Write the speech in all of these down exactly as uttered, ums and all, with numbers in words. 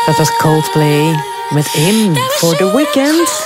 Dat was Coldplay met In for the Weekend.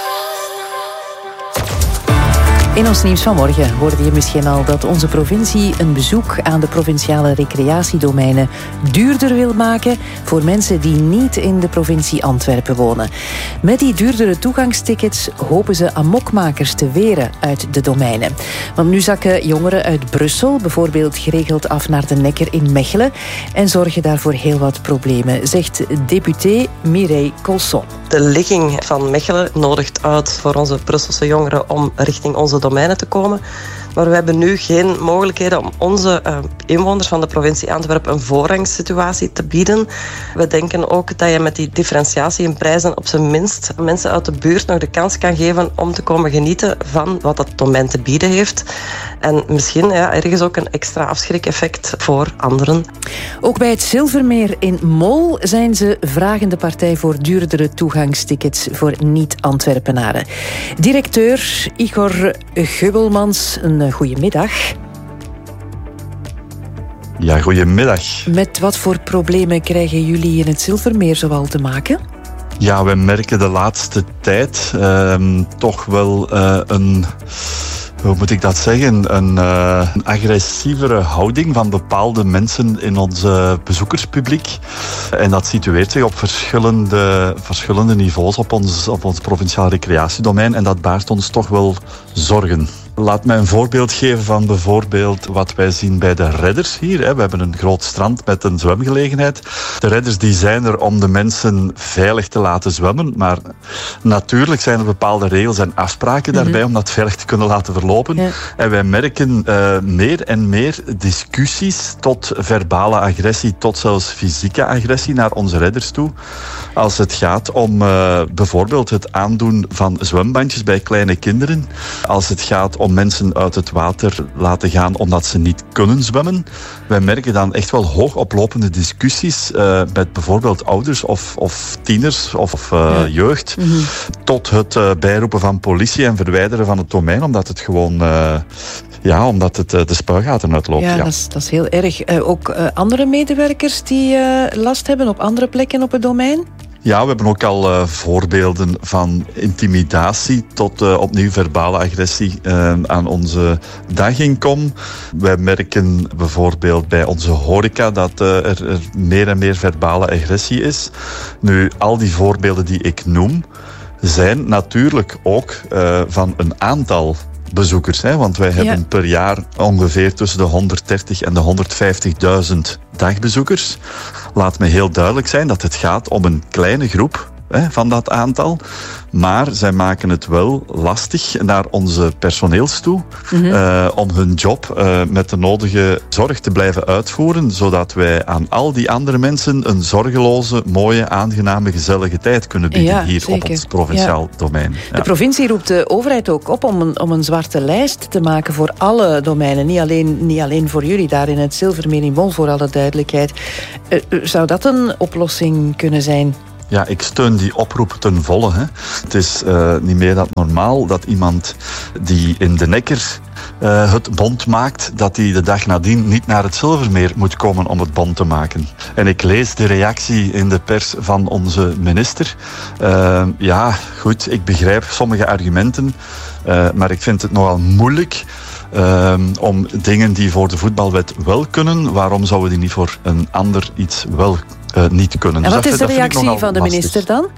In ons nieuws van morgen hoorde je misschien al dat onze provincie een bezoek aan de provinciale recreatiedomeinen duurder wil maken voor mensen die niet in de provincie Antwerpen wonen. Met die duurdere toegangstickets hopen ze amokmakers te weren uit de domeinen. Want nu zakken jongeren uit Brussel bijvoorbeeld geregeld af naar de Nekker in Mechelen en zorgen daarvoor heel wat problemen, zegt deputé Mireille Colson. De ligging van Mechelen nodigt uit voor onze Brusselse jongeren om richting onze domeinen te komen. Maar we hebben nu geen mogelijkheden om onze uh, inwoners van de provincie Antwerpen een voorrangssituatie te bieden. We denken ook dat je met die differentiatie in prijzen op zijn minst mensen uit de buurt nog de kans kan geven om te komen genieten van wat dat domein te bieden heeft. En misschien ja, ergens ook een extra afschrik-effect voor anderen. Ook bij het Zilvermeer in Mol zijn ze vragende partij voor duurdere toegangstickets voor niet-Antwerpenaren. Directeur Igor Gubbelmans, een goedemiddag. Ja, goedemiddag. Met wat voor problemen krijgen jullie in het Zilvermeer zoal te maken? Ja, we merken de laatste tijd uh, toch wel uh, een... Hoe moet ik dat zeggen? Een, uh, een agressievere houding van bepaalde mensen in ons uh, bezoekerspubliek. En dat situeert zich op verschillende, verschillende niveaus op ons, op ons provinciaal recreatiedomein. En dat baart ons toch wel zorgen. Laat mij een voorbeeld geven van bijvoorbeeld wat wij zien bij de redders hier. We hebben een groot strand met een zwemgelegenheid. De redders die zijn er om de mensen veilig te laten zwemmen. Maar natuurlijk zijn er bepaalde regels en afspraken daarbij mm-hmm. om dat veilig te kunnen laten verlopen. Ja. En wij merken uh, meer en meer discussies tot verbale agressie, tot zelfs fysieke agressie naar onze redders toe. Als het gaat om uh, bijvoorbeeld het aandoen van zwembandjes bij kleine kinderen. Als het gaat om om mensen uit het water laten gaan omdat ze niet kunnen zwemmen. Wij merken dan echt wel hoogoplopende discussies uh, met bijvoorbeeld ouders of, of tieners of uh, ja. jeugd. Mm-hmm. Tot het uh, bijroepen van politie en verwijderen van het domein, omdat het gewoon... Uh, Ja, omdat het uh, de spuigaten uitloopt. Ja, ja. Dat, is, dat is heel erg. Uh, ook uh, andere medewerkers die uh, last hebben op andere plekken op het domein? Ja, we hebben ook al uh, voorbeelden van intimidatie tot uh, opnieuw verbale agressie uh, aan onze daginkom. Wij merken bijvoorbeeld bij onze horeca dat uh, er, er meer en meer verbale agressie is. Nu, al die voorbeelden die ik noem zijn natuurlijk ook uh, van een aantal bezoekers, hè? Want wij hebben ja. per jaar ongeveer tussen de honderddertig en de honderdvijftigduizend dagbezoekers. Laat me heel duidelijk zijn dat het gaat om een kleine groep hè, van dat aantal. Maar zij maken het wel lastig naar onze personeels toe mm-hmm. uh, om hun job uh, met de nodige zorg te blijven uitvoeren, zodat wij aan al die andere mensen een zorgeloze, mooie, aangename, gezellige tijd kunnen bieden ja, hier zeker. op ons provinciaal ja. domein. Ja. De provincie roept de overheid ook op om een, om een zwarte lijst te maken voor alle domeinen. Niet alleen, niet alleen voor jullie daar in het Zilvermeer in Mol, voor alle duidelijkheid. Uh, zou dat een oplossing kunnen zijn? Ja, ik steun die oproep ten volle. Hè. Het is uh, niet meer dan normaal dat iemand die in de Nekker uh, het bont maakt, dat hij de dag nadien niet naar het Zilvermeer moet komen om het bont te maken. En ik lees de reactie in de pers van onze minister. Uh, ja, goed, ik begrijp sommige argumenten, uh, maar ik vind het nogal moeilijk Uh, om dingen die voor de voetbalwet wel kunnen, waarom zouden die niet voor een ander iets wel uh, niet kunnen? En wat dus is dat, de reactie van de lastig. minister dan?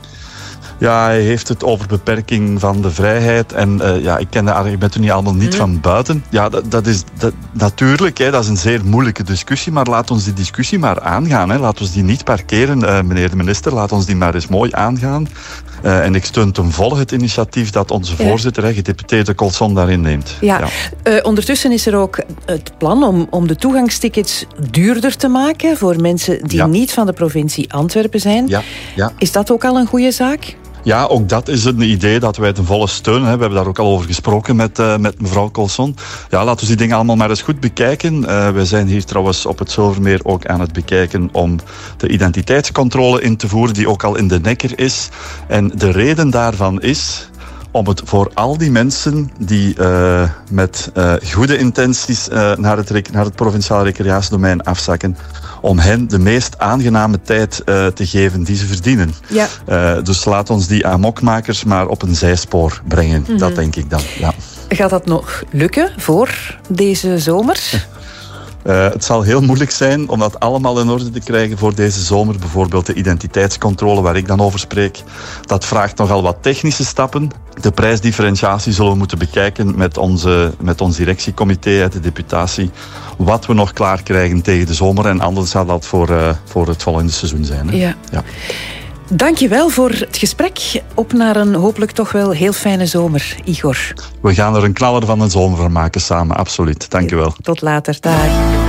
Ja, hij heeft het over beperking van de vrijheid. En uh, ja, ik ken de argumenten niet allemaal niet mm. van buiten. Ja, dat, dat is dat, natuurlijk, hè, dat is een zeer moeilijke discussie. Maar laat ons die discussie maar aangaan. Hè. Laat ons die niet parkeren, uh, meneer de minister. Laat ons die maar eens mooi aangaan. Uh, en ik steun ten volle het initiatief dat onze ja. voorzitter, hè, gedeputeerde Colson, daarin neemt. Ja. Ja. Uh, ondertussen is er ook het plan om, om de toegangstickets duurder te maken voor mensen die ja. niet van de provincie Antwerpen zijn. Ja. Ja. Is dat ook al een goede zaak? Ja, ook dat is een idee dat wij ten volle steunen. We hebben daar ook al over gesproken met, uh, met mevrouw Colson. Ja, laten we die dingen allemaal maar eens goed bekijken. Uh, wij zijn hier trouwens op het Zilvermeer ook aan het bekijken om de identiteitscontrole in te voeren, die ook al in de Nekker is. En de reden daarvan is om het voor al die mensen die uh, met uh, goede intenties uh, naar, het, naar het provinciaal recreatiedomein afzakken, om hen de meest aangename tijd uh, te geven die ze verdienen. Ja. Uh, dus laat ons die amokmakers maar op een zijspoor brengen. Mm-hmm. Dat denk ik dan, ja. Gaat dat nog lukken voor deze zomer? Uh, het zal heel moeilijk zijn om dat allemaal in orde te krijgen voor deze zomer. Bijvoorbeeld de identiteitscontrole waar ik dan over spreek. Dat vraagt nogal wat technische stappen. De prijsdifferentiatie zullen we moeten bekijken met, onze, met ons directiecomité uit de deputatie. Wat we nog klaar krijgen tegen de zomer. En anders zal dat voor, uh, voor het volgende seizoen zijn. Hè? Ja. Ja. Dank je wel voor het gesprek. Op naar een hopelijk toch wel heel fijne zomer, Igor. We gaan er een knaller van een zomer van maken samen, absoluut. Dank je wel. Tot later, dag.